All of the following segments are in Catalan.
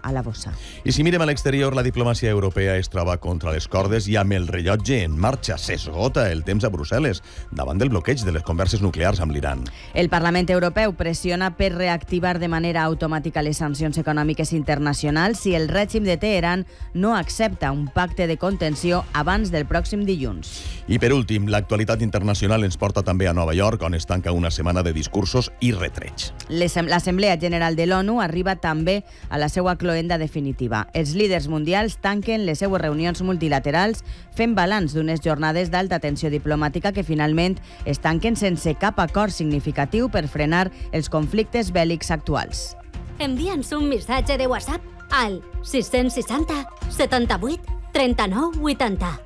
a la bossa. I si mirem a l'exterior, la diplomàcia europea es troba contra les cordes i amb el rellotge en marxa. S'esgota el temps a Brussel·les davant del bloqueig de les converses nuclears amb l'Iran. El Parlament Europeu pressiona per reactivar de manera automàtica les sancions econòmiques internacionals si el règim de Teheran no accepta un pacte de contenció abans del pròxim dilluns. I per últim, l'actualitat internacional ens porta també a Nova York, on es tanca una setmana de discursos i retrecs. L'Assemblea General de l'ONU arriba també a la seva cloenda definitiva. Els líders mundials tanquen les seues reunions multilaterals fent balanç d'unes jornades d'alta tensió diplomàtica que finalment es tanquen sense cap acord significatiu per frenar els conflictes bèl·lics actuals. Envia'ns un missatge de WhatsApp al 660 78 39 80.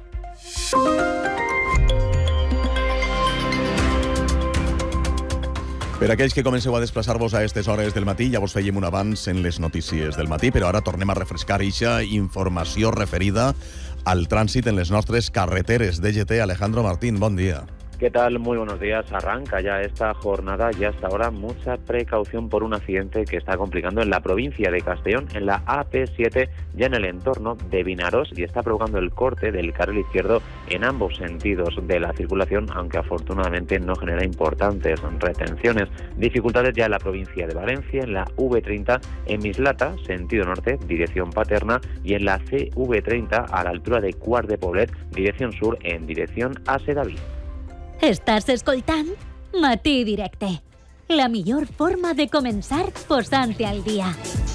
Per aquells que comenceu a desplaçar-vos a aquestes hores del matí, ja vos fèiem un avanç en les notícies del matí, però ara tornem a refrescar eixa informació referida al trànsit en les nostres carreteres. DGT, Alejandro Martín, bon dia. ¿Qué tal? Muy buenos días. Arranca ya esta jornada y hasta ahora mucha precaución por un accidente que está complicando en la provincia de Castellón, en la AP7, ya en el entorno de Vinaros, y está provocando el corte del carril izquierdo en ambos sentidos de la circulación, aunque afortunadamente no genera importantes retenciones. Dificultades ya en la provincia de Valencia, en la V30 en Mislata, sentido norte, dirección Paterna, y en la CV30 a la altura de Quart de Poblet, dirección sur, en dirección a Sedaví. Estàs escoltant Matí Directe, la millor forma de començar posant-te al dia.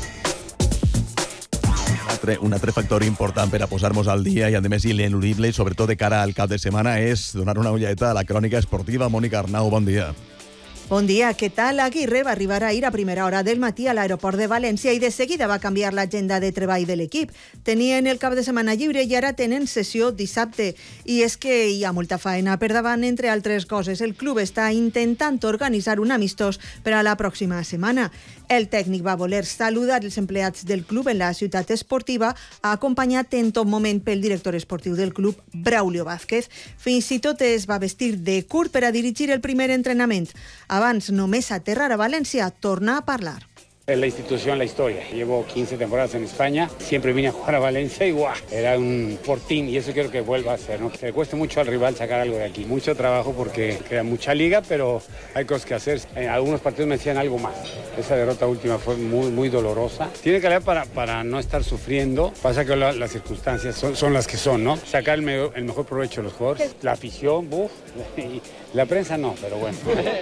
Un altre factor important per a posar-nos al dia i, a més, ineludible, i sobretot de cara al cap de setmana, és donar una ulladeta a la crònica esportiva. Mònica Arnau, bon dia. Bon dia, què tal? Aguirre va arribar ahir a primera hora del matí a l'aeroport de València i de seguida va canviar l'agenda de treball de l'equip. Tenien el cap de setmana lliure i ara tenen sessió dissabte. I és que hi ha molta faena per davant, entre altres coses. El club està intentant organitzar un amistós per a la pròxima setmana. El tècnic va voler saludar els empleats del club en la ciutat esportiva, acompanyat en tot moment pel director esportiu del club, Braulio Vázquez. Fins i tot es va vestir de curt per a dirigir el primer entrenament. Abans només aterrar a Valencia, torna a parlar. Es la institución, la historia. Llevo 15 temporadas en España, siempre vine a jugar a Valencia y ¡guau! Era un fortín y eso quiero que vuelva a ser, ¿no? Que le cueste mucho al rival sacar algo de aquí. Mucho trabajo porque queda mucha liga, pero hay cosas que hacer. En algunos partidos me decían algo más. Esa derrota última fue muy dolorosa. Tiene que haber para no estar sufriendo. Pasa que las circunstancias son las que son, ¿no? Sacar el mejor provecho de los jugadores. La afición, y la prensa no, pero bueno.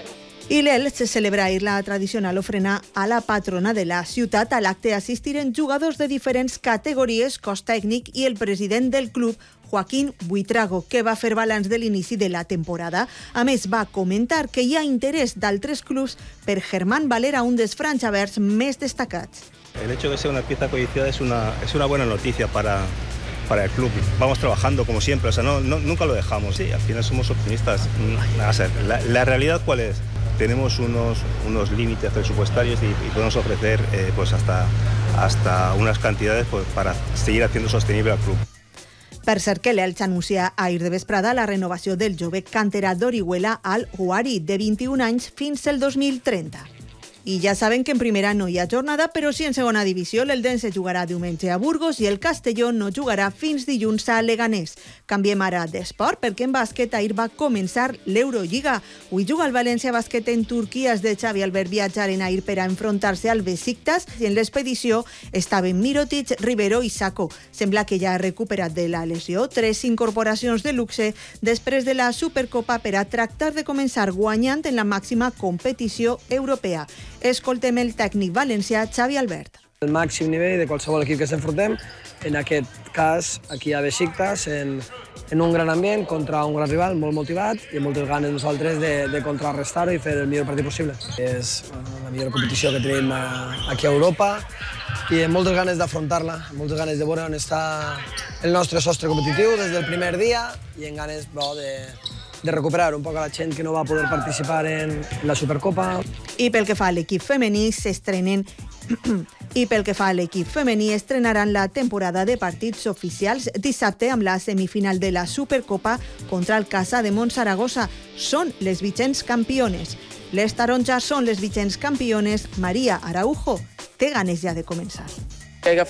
I l'Elx celebra ahir la tradicional ofrena a la patrona de la ciutat. A l'acte assistiren jugadors de diferents categories, cos tècnic i el president del club, Joaquín Buitrago, que va fer balanç de l'inici de la temporada. A més, va comentar que hi ha interès d'altres clubs per Germán Valera, un dels franjaverds més destacats. El hecho de ser una pieza codiciada es una buena noticia para el club. Vamos trabajando como siempre, o sea, nunca lo dejamos. Sí, al final somos optimistas. La realidad, ¿cuál es? Tenemos unos límites presupuestarios y podemos ofrecer pues hasta unas cantidades pues, para seguir haciendo sostenible al club. Per cert, que l'Elx anuncia ahir de vesprada la renovació del jove canterà d'Orihuela al Huari, de 21 anys fins al 2030. I ja saben que en primera no hi ha jornada, però sí en segona divisió. L'Eldense jugarà diumenge a Burgos i el Castelló no jugarà fins dilluns a Leganés. Canviem ara d'esport, perquè en bàsquet ahir va començar l'Eurolliga. Avui juga el València Bàsquet en Turquia. Els de Xavi Albert viatjaren ahir per a enfrontar-se al Besiktas i en l'expedició estaven Mirotic, Rivero i Sacco. Sembla que ja ha recuperat de la lesió. 3 incorporacions de luxe després de la Supercopa per a tractar de començar guanyant en la màxima competició europea. Escoltem el tècnic valencià Xavi Albert. El màxim nivell de qualsevol equip que s'enfrontem, en aquest cas aquí a Besiktas, en un gran ambient contra un gran rival molt motivat i amb moltes ganes nosaltres de contrarrestar-ho i fer el millor partit possible. És la millor competició que tenim aquí a Europa i amb moltes ganes d'afrontar-la, amb moltes ganes de veure on està el nostre sostre competitiu des del primer dia i en ganes de recuperar un poc a la gent que no va poder participar en la Supercopa. I pel que fa a l'equip femení, estrenaran la temporada de partits oficials dissabte amb la semifinal de la Supercopa contra el Casa de Montsaragossa. Són les vigents campiones. Les taronjas són les vigents campiones. Maria Araujo té ganes ja de començar. Hay que